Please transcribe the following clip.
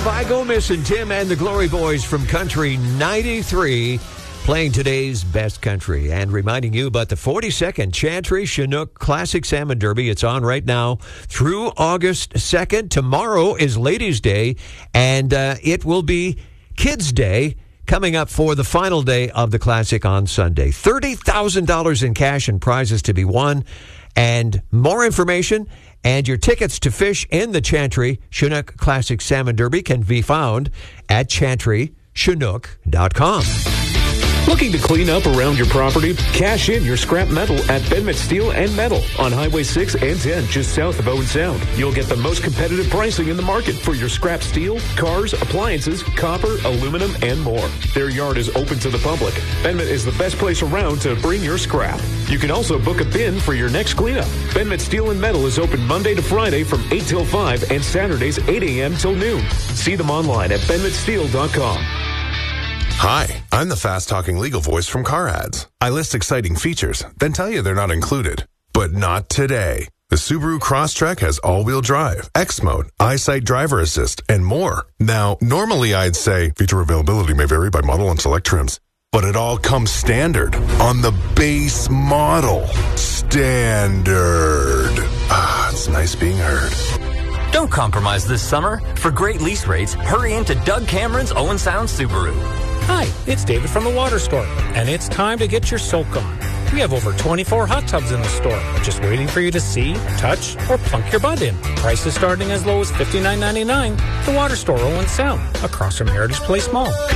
Vigo, Miss and Tim and the Glory Boys from Country 93 playing today's best country and reminding you about the 42nd Chantry Chinook Classic Salmon Derby. It's on right now through August 2nd. Tomorrow is Ladies' Day, and it will be Kids' Day coming up for the final day of the Classic on Sunday. $30,000 in cash and prizes to be won, and more information and your tickets to fish in the Chantry Chinook Classic Salmon Derby can be found at chantrychinook.com. Looking to clean up around your property? Cash in your scrap metal at Benmet Steel and Metal on Highway 6 and 10, just south of Owen Sound. You'll get the most competitive pricing in the market for your scrap steel, cars, appliances, copper, aluminum, and more. Their yard is open to the public. Benmet is the best place around to bring your scrap. You can also book a bin for your next cleanup. Benmet Steel and Metal is open Monday to Friday from 8 till 5 and Saturdays 8 a.m. till noon. See them online at benmetsteel.com. Hi, I'm the fast-talking legal voice from Car Ads. I list exciting features, then tell you they're not included. But not today. The Subaru Crosstrek has all-wheel drive, X-Mode, EyeSight driver assist, and more. Now, normally I'd say feature availability may vary by model and select trims, but it all comes standard on the base model. Standard. Ah, it's nice being heard. Don't compromise this summer. For great lease rates, hurry into Doug Cameron's Owen Sound Subaru. Hi, it's David from the Water Store, and it's time to get your soak on. We have over 24 hot tubs in the store, just waiting for you to see, touch, or plunk your butt in. Prices starting as low as $59.99. The Water Store, Owen Sound, across from Heritage Place Mall.